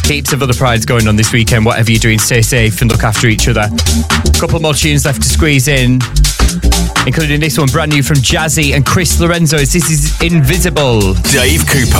Heaps of other prides going on this weekend. Whatever you're doing, stay safe and look after each other. Couple more tunes left to squeeze in, including this one brand new from Jazzy and Chris Lorenzo. This is Invisible. Dave Cooper.